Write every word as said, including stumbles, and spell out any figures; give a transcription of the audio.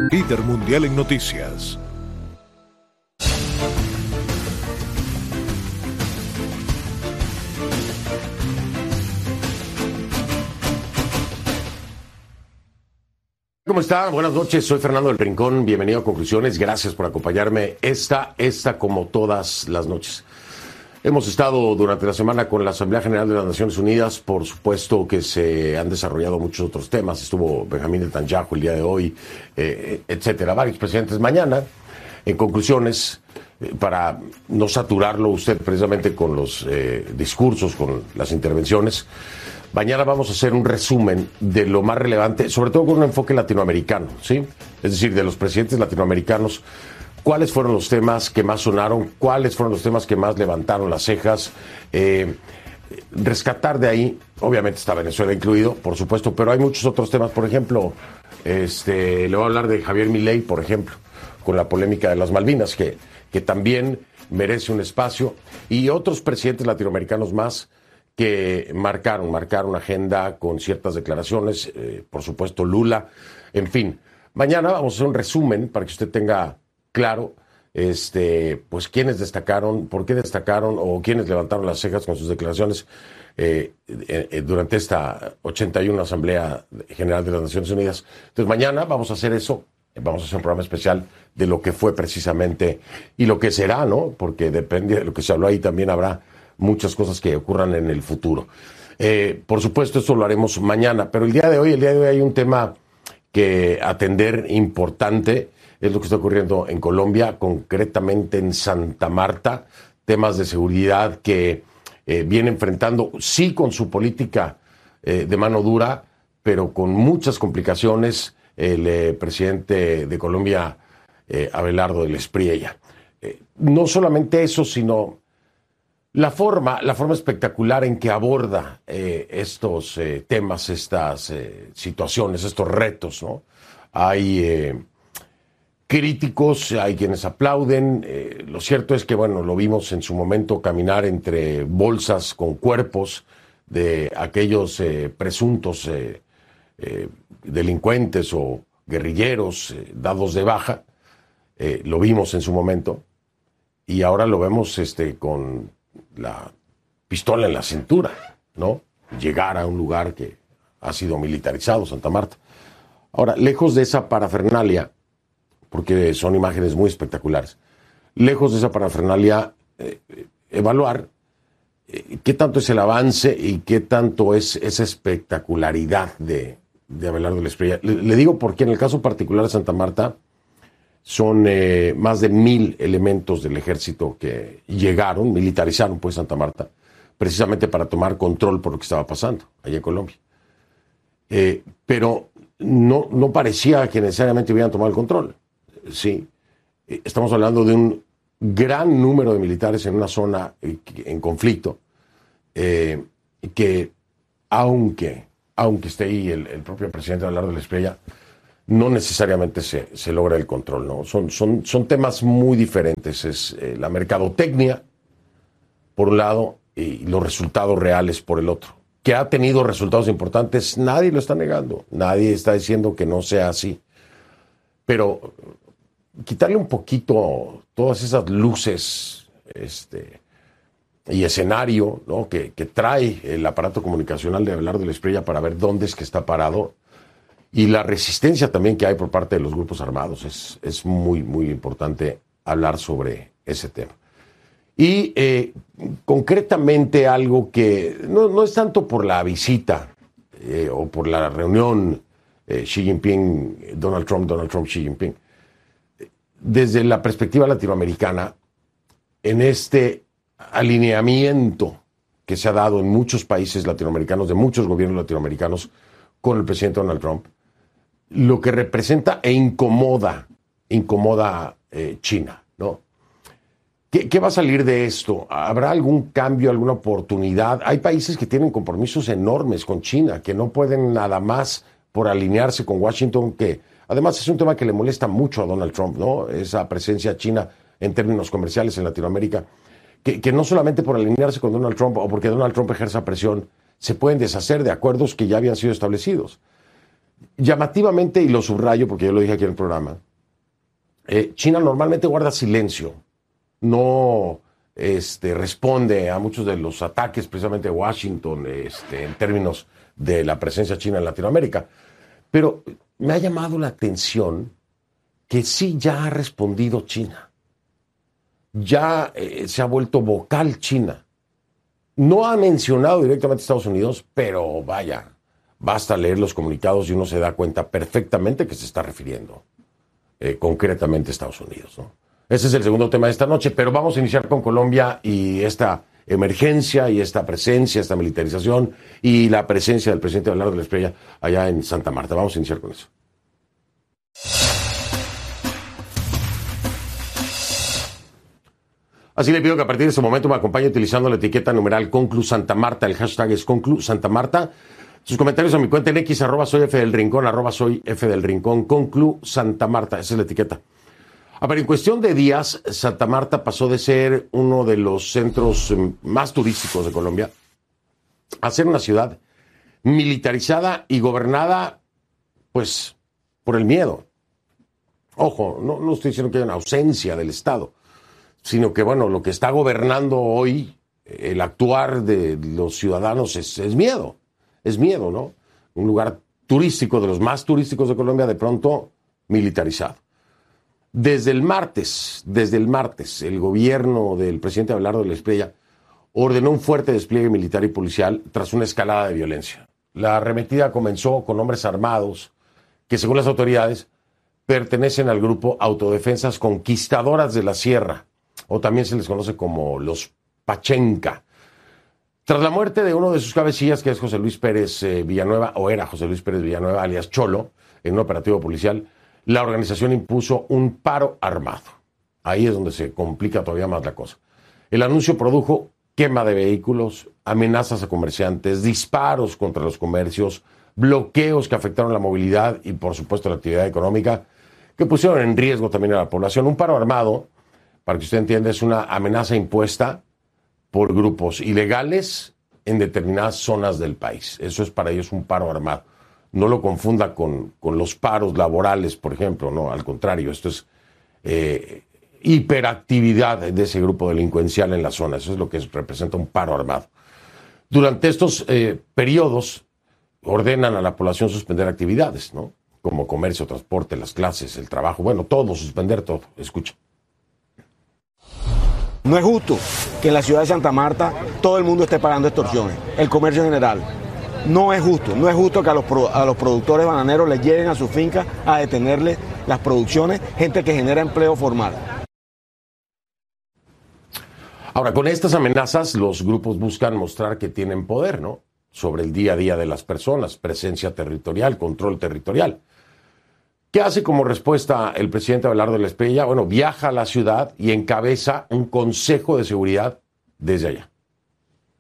Líder mundial en noticias. ¿Cómo están? Buenas noches, soy Fernando del Rincón, bienvenido a Conclusiones, gracias por acompañarme esta, esta como todas las noches. Hemos estado durante la semana con la Asamblea General de las Naciones Unidas, por supuesto que se han desarrollado muchos otros temas, estuvo Benjamín Netanyahu el día de hoy, eh, etcétera, varios presidentes mañana. En conclusiones, eh, para no saturarlo usted precisamente con los eh, discursos, con las intervenciones, mañana vamos a hacer un resumen de lo más relevante, sobre todo con un enfoque latinoamericano, ¿sí? Es decir, de los presidentes latinoamericanos, cuáles fueron los temas que más sonaron, cuáles fueron los temas que más levantaron las cejas, eh, rescatar de ahí, obviamente está Venezuela incluido, por supuesto, pero hay muchos otros temas, por ejemplo, este, le voy a hablar de Javier Milei, por ejemplo, con la polémica de las Malvinas, que, que también merece un espacio, y otros presidentes latinoamericanos más, que marcaron, marcaron agenda con ciertas declaraciones, eh, por supuesto Lula, en fin. Mañana vamos a hacer un resumen para que usted tenga claro, este, pues quiénes destacaron, por qué destacaron o quiénes levantaron las cejas con sus declaraciones eh, eh, durante esta ochenta y una Asamblea General de las Naciones Unidas. Entonces mañana vamos a hacer eso, vamos a hacer un programa especial de lo que fue precisamente y lo que será, ¿no? Porque depende de lo que se habló ahí, también habrá muchas cosas que ocurran en el futuro. Eh, por supuesto, esto lo haremos mañana, pero el día de hoy, el día de hoy hay un tema que atender importante, es lo que está ocurriendo en Colombia, concretamente en Santa Marta, temas de seguridad que eh, viene enfrentando, sí con su política eh, de mano dura, pero con muchas complicaciones, el eh, presidente de Colombia, eh, Abelardo del Espriella. Eh, no solamente eso, sino La forma, la forma espectacular en que aborda eh, estos eh, temas, estas eh, situaciones, estos retos, ¿no? Hay eh, críticos, hay quienes aplauden. Eh, lo cierto es que, bueno, lo vimos en su momento caminar entre bolsas con cuerpos de aquellos eh, presuntos eh, eh, delincuentes o guerrilleros eh, dados de baja. Eh, lo vimos en su momento y ahora lo vemos este, con la pistola en la cintura, ¿no? Llegar a un lugar que ha sido militarizado, Santa Marta. Ahora, lejos de esa parafernalia, porque son imágenes muy espectaculares, lejos de esa parafernalia, eh, evaluar eh, qué tanto es el avance y qué tanto es esa espectacularidad de, de Abelardo del Espriella. Le, le digo porque en el caso particular de Santa Marta, son eh, más de mil elementos del ejército que llegaron, militarizaron pues Santa Marta, precisamente para tomar control por lo que estaba pasando allá en Colombia. Eh, pero no, no parecía que necesariamente hubieran tomado el control. Sí, eh, estamos hablando de un gran número de militares en una zona eh, en conflicto, eh, que aunque, aunque esté ahí el, el propio presidente Abelardo del Espriella, no necesariamente se, se logra el control, ¿no? Son, son, son temas muy diferentes. Es eh, la mercadotecnia, por un lado, y los resultados reales por el otro. Que ha tenido resultados importantes, nadie lo está negando. Nadie está diciendo que no sea así. Pero quitarle un poquito todas esas luces este, y escenario, ¿no? que, que trae el aparato comunicacional de Abelardo del Espriella para ver dónde es que está parado. Y la resistencia también que hay por parte de los grupos armados. Es, es muy, muy importante hablar sobre ese tema. Y eh, concretamente algo que no, no es tanto por la visita eh, o por la reunión eh, Xi Jinping, Donald Trump, Donald Trump, Xi Jinping. Desde la perspectiva latinoamericana, en este alineamiento que se ha dado en muchos países latinoamericanos, de muchos gobiernos latinoamericanos, con el presidente Donald Trump, lo que representa e incomoda, incomoda eh, China, ¿no? ¿Qué, ¿Qué va a salir de esto? ¿Habrá algún cambio, alguna oportunidad? Hay países que tienen compromisos enormes con China, que no pueden nada más por alinearse con Washington, que además es un tema que le molesta mucho a Donald Trump, ¿no? Esa presencia china en términos comerciales en Latinoamérica, que, que no solamente por alinearse con Donald Trump o porque Donald Trump ejerza presión, se pueden deshacer de acuerdos que ya habían sido establecidos. llamativamente, y lo subrayo porque yo lo dije aquí en el programa, eh, China normalmente guarda silencio, no este, responde a muchos de los ataques precisamente de Washington este, en términos de la presencia china en Latinoamérica. Pero me ha llamado la atención que sí ya ha respondido China. Ya eh, se ha vuelto vocal China. No ha mencionado directamente a Estados Unidos, pero vaya, basta leer los comunicados y uno se da cuenta perfectamente que se está refiriendo eh, concretamente a Estados Unidos, ¿no? Ese es el segundo tema de esta noche, pero vamos a iniciar con Colombia y esta emergencia y esta presencia, esta militarización y la presencia del presidente Abelardo de la Espriella allá en Santa Marta. Vamos a iniciar con eso. Así le pido que a partir de este momento me acompañe utilizando la etiqueta numeral Conclu Santa Marta. El hashtag es Conclu Santa Marta. Sus comentarios a mi cuenta en X, arroba soy F del Rincón, arroba soy F del Rincón, Conclu Santa Marta. Esa es la etiqueta. A ver, en cuestión de días, Santa Marta pasó de ser uno de los centros más turísticos de Colombia a ser una ciudad militarizada y gobernada, pues, por el miedo. Ojo, no, no estoy diciendo que haya una ausencia del Estado, sino que, bueno, lo que está gobernando hoy, el actuar de los ciudadanos es, es miedo, es miedo, ¿no? Un lugar turístico, de los más turísticos de Colombia, de pronto militarizado. Desde el martes, desde el martes, el gobierno del presidente Abelardo de la Espriella ordenó un fuerte despliegue militar y policial tras una escalada de violencia. La arremetida comenzó con hombres armados que, según las autoridades, pertenecen al grupo Autodefensas Conquistadoras de la Sierra, o también se les conoce como los Pachenca. Tras la muerte de uno de sus cabecillas, que es José Luis Pérez eh, Villanueva, o era José Luis Pérez Villanueva, alias Cholo, en un operativo policial, la organización impuso un paro armado. Ahí es donde se complica todavía más la cosa. El anuncio produjo quema de vehículos, amenazas a comerciantes, disparos contra los comercios, bloqueos que afectaron la movilidad y, por supuesto, la actividad económica, que pusieron en riesgo también a la población. Un paro armado, para que usted entienda, es una amenaza impuesta por grupos ilegales en determinadas zonas del país. Eso es para ellos un paro armado. No lo confunda con, con los paros laborales, por ejemplo, no, al contrario, esto es eh, hiperactividad de ese grupo delincuencial en la zona. Eso es lo que es, representa un paro armado. Durante estos eh, periodos ordenan a la población suspender actividades, ¿no? Como comercio, transporte, las clases, el trabajo, bueno, todo, suspender todo. Escucha. No es justo que en la ciudad de Santa Marta todo el mundo esté pagando extorsiones, el comercio en general. No es justo, no es justo que a los, pro, a los productores bananeros les lleguen a sus fincas a detenerles las producciones, gente que genera empleo formal. Ahora, con estas amenazas, los grupos buscan mostrar que tienen poder, ¿no? Sobre el día a día de las personas, presencia territorial, control territorial. ¿Qué hace como respuesta el presidente Abelardo de la Espriella? Bueno, viaja a la ciudad y encabeza un consejo de seguridad desde allá.